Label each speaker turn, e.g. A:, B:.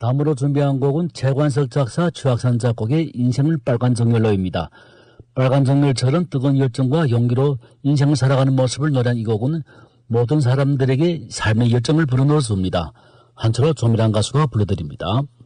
A: 다음으로 준비한 곡은 최관석 작사, 최학산 작곡의 인생을 빨간 정열로입니다. 빨간 정열처럼 뜨거운 열정과 용기로 인생을 살아가는 모습을 노래한 이 곡은 모든 사람들에게 삶의 열정을 불어넣었습니다. 한철호 조미란 가수가 불러드립니다.